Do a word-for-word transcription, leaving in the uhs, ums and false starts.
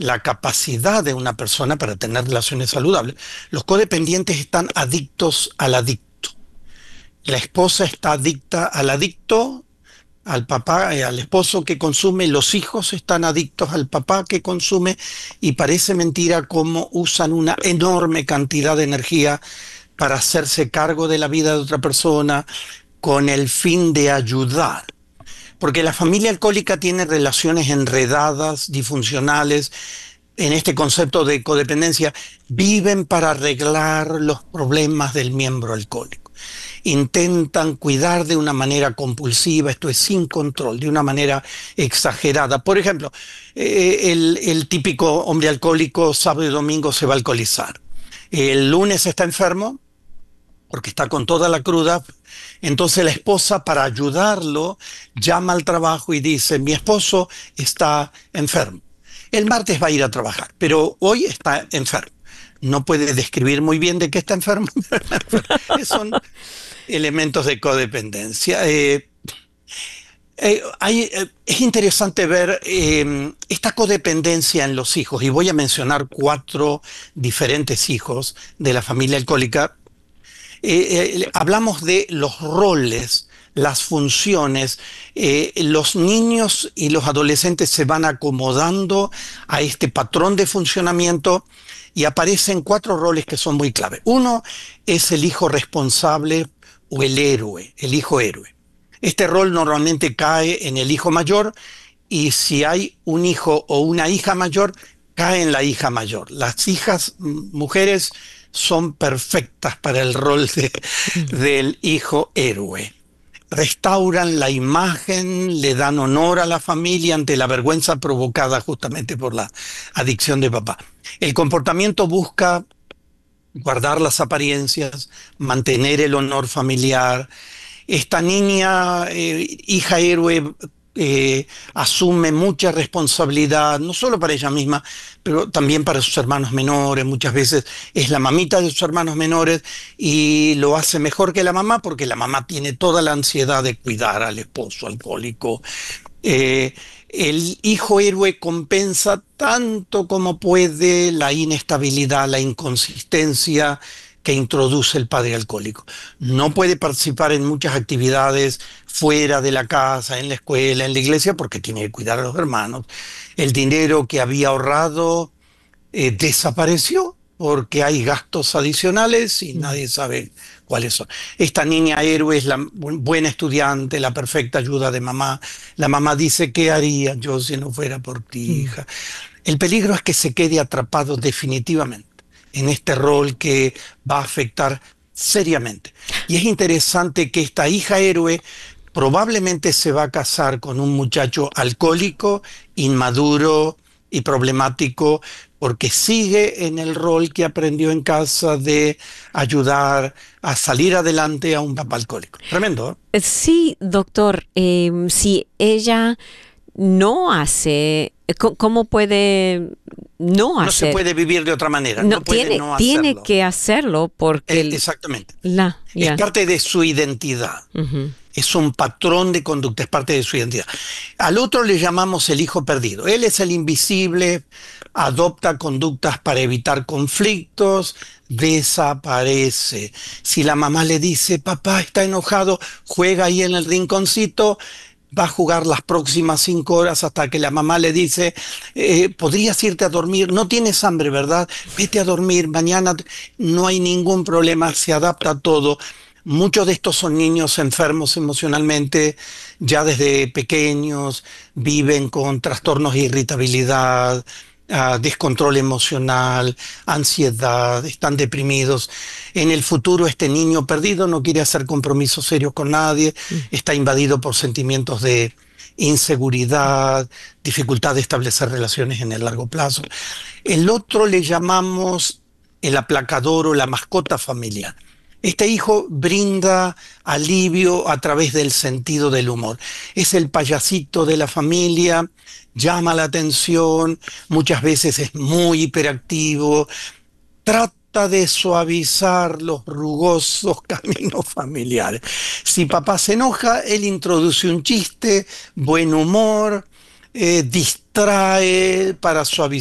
la capacidad de una persona para tener relaciones saludables. Los codependientes están adictos al adicto. La esposa está adicta al adicto, al papá, eh, al esposo que consume, los hijos están adictos al papá que consume, y parece mentira cómo usan una enorme cantidad de energía para hacerse cargo de la vida de otra persona con el fin de ayudar. Porque la familia alcohólica tiene relaciones enredadas, disfuncionales. En este concepto de codependencia, viven para arreglar los problemas del miembro alcohólico. Intentan cuidar de una manera compulsiva, esto es sin control, de una manera exagerada. Por ejemplo, eh, el, el típico hombre alcohólico sábado y domingo se va a alcoholizar. El lunes está enfermo porque está con toda la cruda. Entonces la esposa, para ayudarlo, llama al trabajo y dice: mi esposo está enfermo. El martes va a ir a trabajar, pero hoy está enfermo. No puede describir muy bien de qué está enfermo. Son elementos de codependencia. Eh, eh, hay, eh, es interesante ver eh, esta codependencia en los hijos, y voy a mencionar cuatro diferentes hijos de la familia alcohólica. Eh, eh, hablamos de los roles, las funciones. Eh, los niños y los adolescentes se van acomodando a este patrón de funcionamiento, y aparecen cuatro roles que son muy clave. Uno es el hijo responsable o el héroe, el hijo héroe. Este rol normalmente cae en el hijo mayor, y si hay un hijo o una hija mayor, cae en la hija mayor. Las hijas mujeres son perfectas para el rol de, del hijo héroe. Restauran la imagen, le dan honor a la familia ante la vergüenza provocada justamente por la adicción de papá. El comportamiento busca guardar las apariencias, mantener el honor familiar. Esta niña, eh, hija héroe, eh, asume mucha responsabilidad, no solo para ella misma, pero también para sus hermanos menores. Muchas veces es la mamita de sus hermanos menores, y lo hace mejor que la mamá, porque la mamá tiene toda la ansiedad de cuidar al esposo alcohólico. Eh, el hijo héroe compensa tanto como puede la inestabilidad, la inconsistencia que introduce el padre alcohólico. No puede participar en muchas actividades fuera de la casa, en la escuela, en la iglesia, porque tiene que cuidar a los hermanos. El dinero que había ahorrado eh, desapareció porque hay gastos adicionales y nadie sabe cuáles son. Esta niña héroe es la bu- buena estudiante, la perfecta ayuda de mamá. La mamá dice: ¿qué haría yo si no fuera por ti, hija? El peligro es que se quede atrapado definitivamente en este rol que va a afectar seriamente. Y es interesante que esta hija héroe probablemente se va a casar con un muchacho alcohólico, inmaduro y problemático, porque sigue en el rol que aprendió en casa de ayudar a salir adelante a un papá alcohólico. Tremendo, ¿eh? Sí, doctor, eh, si ella no hace, co- ¿cómo puede no No se hacer? puede vivir de otra manera, No, no puede tiene, no tiene hacerlo. que hacerlo porque Eh, el- exactamente. la, Es ya. parte de su identidad. Ujú. Es un patrón de conducta, es parte de su identidad. Al otro le llamamos el hijo perdido. Él es el invisible, adopta conductas para evitar conflictos, desaparece. Si la mamá le dice: papá está enojado, juega ahí en el rinconcito, va a jugar las próximas cinco horas hasta que la mamá le dice: eh, podrías irte a dormir, no tienes hambre, ¿verdad? Vete a dormir, mañana no hay ningún problema, se adapta a todo. Muchos de estos son niños enfermos emocionalmente, ya desde pequeños, viven con trastornos de irritabilidad, ah, descontrol emocional, ansiedad, están deprimidos. En el futuro, este niño perdido no quiere hacer compromisos serios con nadie, está invadido por sentimientos de inseguridad, dificultad de establecer relaciones en el largo plazo. El otro le llamamos el aplacador o la mascota familiar. Este hijo brinda alivio a través del sentido del humor. Es el payasito de la familia, llama la atención, muchas veces es muy hiperactivo, trata de suavizar los rugosos caminos familiares. Si papá se enoja, él introduce un chiste, buen humor, eh, distrae para suavizar